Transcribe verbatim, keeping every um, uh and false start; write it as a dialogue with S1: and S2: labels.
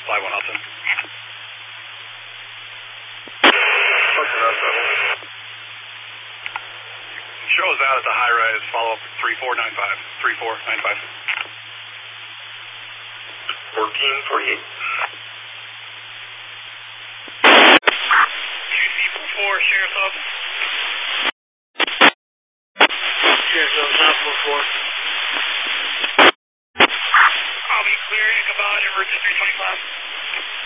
S1: Fly one Austin. Show us out at the high rise, follow up three four nine five. three four nine five.
S2: fourteen forty-eight.
S1: Q C four, Sheriff's Office.
S2: Sheriff's Office, nine four four.
S1: I'll be clearing Ichabod, emergency three twenty-five.